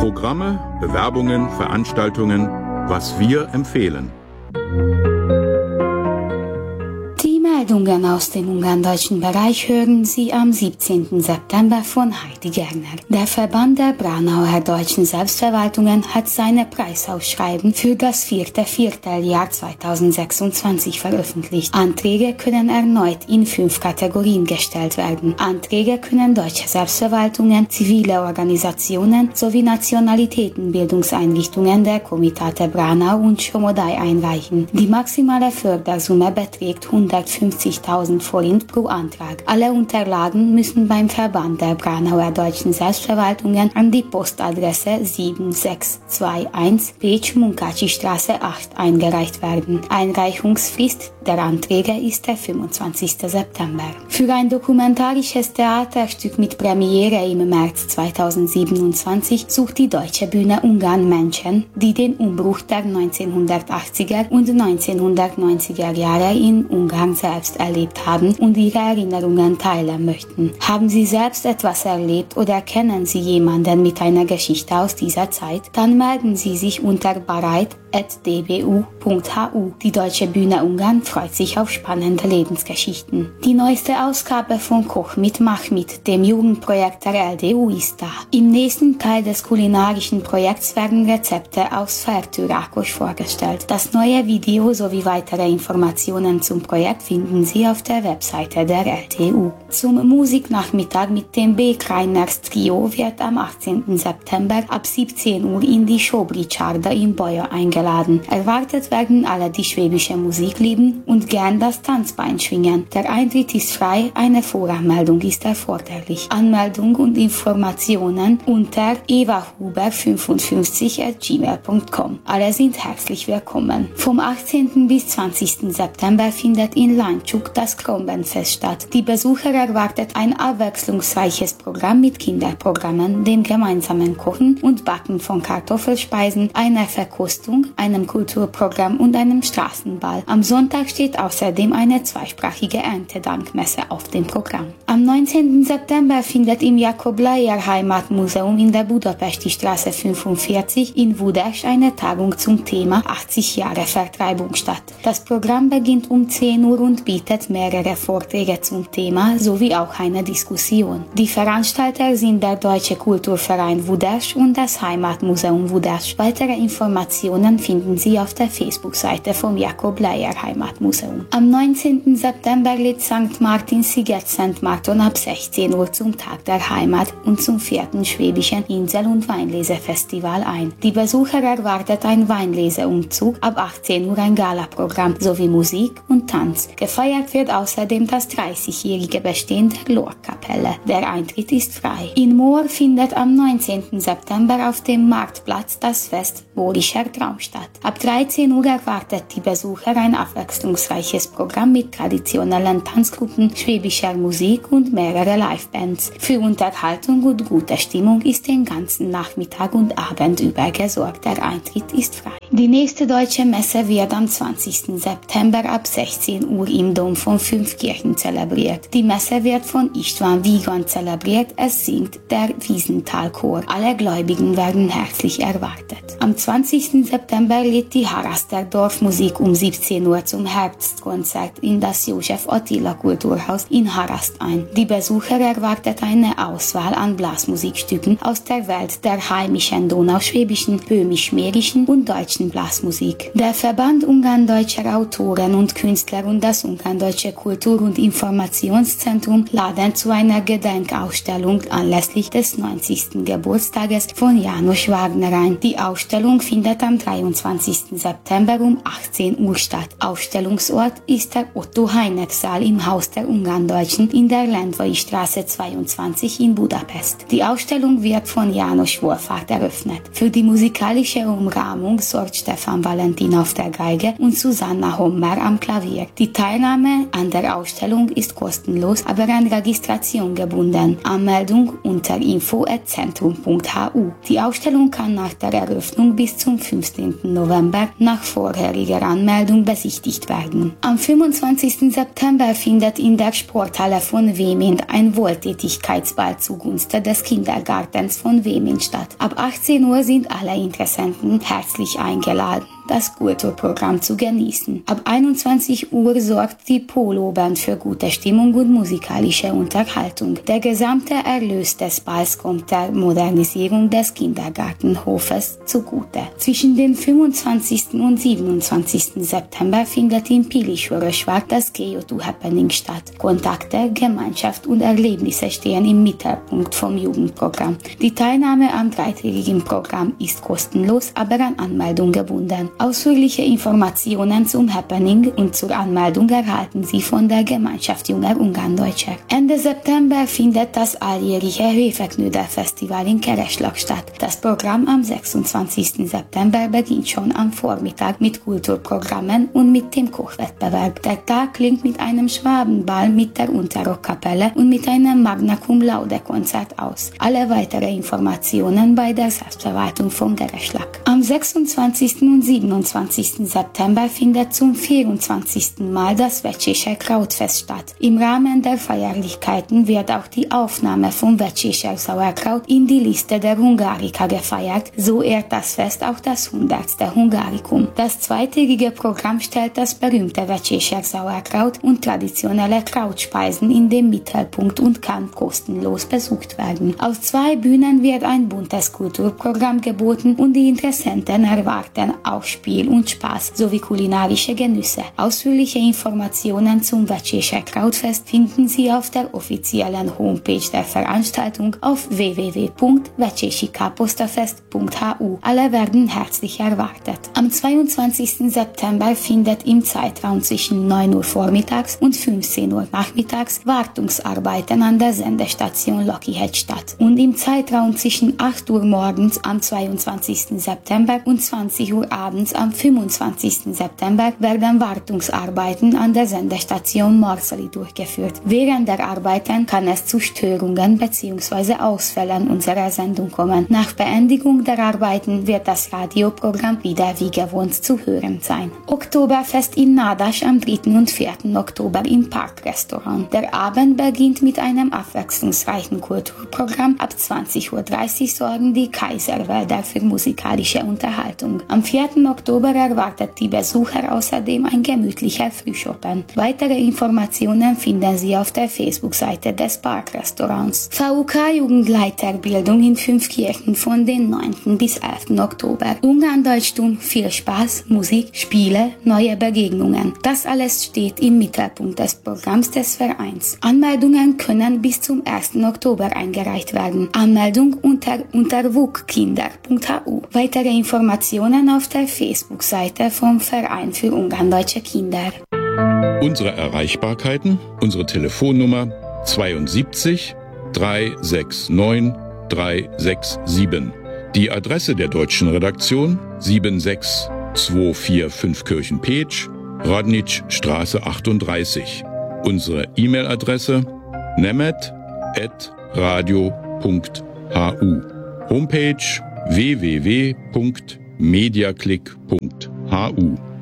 Programme, Bewerbungen, Veranstaltungen, was wir empfehlen. Meldungen aus dem ungarndeutschen Bereich hören Sie am 17. September von Heidi Gerner. Der Verband der Braunauer deutschen Selbstverwaltungen hat seine Preisausschreiben für das 4. Vierteljahr 2026 veröffentlicht. Anträge können erneut in 5 Kategorien gestellt werden. Anträge können deutsche Selbstverwaltungen, zivile Organisationen sowie Nationalitätenbildungseinrichtungen der Komitate Braunau und Schomodai einreichen. Die maximale Fördersumme beträgt 150.000 Forint pro Antrag. Alle Unterlagen müssen beim Verband der Braunauer deutschen Selbstverwaltungen an die Postadresse 7621 Pécs Munkácsi Straße 8 eingereicht werden. Einreichungsfrist der Anträge ist der 25. September. Für ein dokumentarisches Theaterstück mit Premiere im März 2027 sucht die Deutsche Bühne Ungarn Menschen, die den Umbruch der 1980er und 1990er Jahre in Ungarn selbst erlebt haben und ihre Erinnerungen teilen möchten. Haben Sie selbst etwas erlebt oder kennen Sie jemanden mit einer Geschichte aus dieser Zeit? Dann melden Sie sich unter bereit@dbu.hu. Die Deutsche Bühne Ungarn freut sich auf spannende Lebensgeschichten. Die neueste Ausgabe von Koch mit Mach mit, dem Jugendprojekt der LDU, ist da. Im nächsten Teil des kulinarischen Projekts werden Rezepte aus Fertőrákos vorgestellt. Das neue Video sowie weitere Informationen zum Projekt finden Sie auf der Webseite der LDU. Zum Musiknachmittag mit dem B. Kreiners Trio wird am 18. September ab 17 Uhr in die Sobričarda in Baja eingeladen. Erwartet werden alle, die schwäbische Musik lieben und gern das Tanzbein schwingen. Der Eintritt ist frei, eine Voranmeldung ist erforderlich. Anmeldung und Informationen unter evahuber55@gmail.com. Alle sind herzlich willkommen. Vom 18. bis 20. September findet in Lánchuk das Kronbenfest statt. Die Besucher erwartet ein abwechslungsreiches Programm mit Kinderprogrammen, dem gemeinsamen Kochen und Backen von Kartoffelspeisen, einer Verkostung, einem Kulturprogramm und einem Straßenball. Am Sonntag steht außerdem eine zweisprachige Erntedankmesse auf dem Programm. Am 19. September findet im Jakob Leyer Heimatmuseum in der Budapesti Straße 45 in Budapest eine Tagung zum Thema 80 Jahre Vertreibung statt. Das Programm beginnt um 10 Uhr und bietet mehrere Vorträge zum Thema sowie auch eine Diskussion. Die Veranstalter sind der Deutsche Kulturverein Budapest und das Heimatmuseum Budapest. Weitere Informationen finden Sie auf der Facebook-Seite vom Jakob Leyer Heimatmuseum. Am 19. September lädt St. Martin Sziget Szent Márton ab 16 Uhr zum Tag der Heimat und zum 4. Schwäbischen Insel- und Weinlesefestival ein. Die Besucher erwartet ein Weinleseumzug, ab 18 Uhr ein Galaprogramm sowie Musik und Tanz. Gefeiert wird außerdem das 30-jährige Bestehen der Lorkapelle. Der Eintritt ist frei. In Moor findet am 19. September auf dem Marktplatz das Fest Moorischer Traum statt. Ab 13 Uhr erwartet die Besucher ein abwechslungsreiches Programm mit traditionellen Tanzgruppen, schwäbischer Musik und mehrere Livebands. Für Unterhaltung und gute Stimmung ist den ganzen Nachmittag und Abend über gesorgt. Der Eintritt ist frei. Die nächste deutsche Messe wird am 20. September ab 16 Uhr im Dom von Fünfkirchen zelebriert. Die Messe wird von István Vigand zelebriert, es singt der Wiesenthal-Chor. Alle Gläubigen werden herzlich erwartet. Am 20. September lädt die Haraster Dorfmusik um 17 Uhr zum Herbstkonzert in das Josef Attila Kulturhaus in Harast ein. Die Besucher erwartet eine Auswahl an Blasmusikstücken aus der Welt der heimischen donauschwäbischen, böhmisch-mährischen und deutschen Blasmusik. Der Verband Ungarndeutscher Autoren und Künstler und das Ungarndeutsche Kultur- und Informationszentrum laden zu einer Gedenkausstellung anlässlich des 90. Geburtstages von János Wagner ein. Die Ausstellung findet am 23. September um 18 Uhr statt. Ausstellungsort ist der Otto-Heineck-Saal im Haus der Ungarndeutschen in der Lendvai Straße 22 in Budapest. Die Ausstellung wird von János Wohlfahrt eröffnet. Für die musikalische Umrahmung sorgt Stefan Valentin auf der Geige und Susanna Hommer am Klavier. Die Teilnahme Teilnahme an der Ausstellung ist kostenlos, aber an Registration gebunden. Anmeldung unter info@zentrum.hu. Die Ausstellung kann nach der Eröffnung bis zum 15. November nach vorheriger Anmeldung besichtigt werden. Am 25. September findet in der Sporthalle von Wemind ein Wohltätigkeitsball zugunsten des Kindergartens von Wemind statt. Ab 18 Uhr sind alle Interessenten herzlich eingeladen, das Kulturprogramm zu genießen. Ab 21 Uhr sorgt die Polo-Band für gute Stimmung und musikalische Unterhaltung. Der gesamte Erlös des Balls kommt der Modernisierung des Kindergartenhofes zugute. Zwischen dem 25. und 27. September findet in Piliș-Orăș das Geotu Happening statt. Kontakte, Gemeinschaft und Erlebnisse stehen im Mittelpunkt vom Jugendprogramm. Die Teilnahme am dreitägigen Programm ist kostenlos, aber an Anmeldung gebunden. Ausführliche Informationen zum Happening und zur Anmeldung erhalten Sie von der Gemeinschaft Junger Ungarndeutscher. Ende September findet das alljährliche Hefeknödel-Festival in Kereschlag statt. Das Programm am 26. September beginnt schon am Vormittag mit Kulturprogrammen und mit dem Kochwettbewerb. Der Tag klingt mit einem Schwabenball mit der Unterrockkapelle und mit einem Magna Cum Laude Konzert aus. Alle weitere Informationen bei der Selbstverwaltung von Kereschlag. Am 26. und 27. September findet zum 24. Mal das Vecsések Krautfest statt. Im Rahmen der Feierlichkeiten wird auch die Aufnahme von Vecsések Sauerkraut in die Liste der Hungarica gefeiert, so ehrt das Fest auch das 100. Hungarikum. Das zweitägige Programm stellt das berühmte Vecsések Sauerkraut und traditionelle Krautspeisen in den Mittelpunkt und kann kostenlos besucht werden. Auf 2 Bühnen wird ein buntes Kulturprogramm geboten und die Interessenten erwarten auch Spiel und Spaß sowie kulinarische Genüsse. Ausführliche Informationen zum Vecsések Krautfest finden Sie auf der offiziellen Homepage der Veranstaltung auf www.vecsésikapostafest.hu. Alle werden herzlich erwartet. Am 22. September findet im Zeitraum zwischen 9 Uhr vormittags und 15 Uhr nachmittags Wartungsarbeiten an der Sendestation Lokihead statt. Und im Zeitraum zwischen 8 Uhr morgens am 22. September und 20 Uhr abends am 25. September werden Wartungsarbeiten an der Sendestation Morseli durchgeführt. Während der Arbeiten kann es zu Störungen bzw. Ausfällen unserer Sendung kommen. Nach Beendigung der Arbeiten wird das Radioprogramm wieder wie gewohnt zu hören sein. Oktoberfest in Nádas am 3. und 4. Oktober im Parkrestaurant. Der Abend beginnt mit einem abwechslungsreichen Kulturprogramm. Ab 20.30 Uhr sorgen die Kaiserwälder für musikalische Unterhaltung. Am 4. Oktober erwartet die Besucher außerdem ein gemütlicher Frühschoppen. Weitere Informationen finden Sie auf der Facebook-Seite des Parkrestaurants. VUK-Jugendleiterbildung in 5 Kirchen von den 9. bis 11. Oktober. Ungarndeutschtum, viel Spaß, Musik, Spiele, neue Begegnungen. Das alles steht im Mittelpunkt des Programms des Vereins. Anmeldungen können bis zum 1. Oktober eingereicht werden. Anmeldung unter wukkinder.hu. Weitere Informationen auf der Facebook-Seite vom Verein für Ungarndeutsche Kinder. Unsere Erreichbarkeiten, unsere Telefonnummer 72 369 367. Die Adresse der deutschen Redaktion 76245 Kirchenpetsch, Radničstraße 38. Unsere E-Mail-Adresse nemet@radio.hu. Homepage www.mediaclick.hu.